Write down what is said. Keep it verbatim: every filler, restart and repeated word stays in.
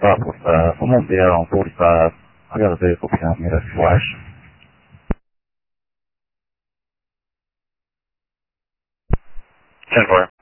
start with uh, someone there on forty-five. I got a vehicle behind me that's flash. ten four.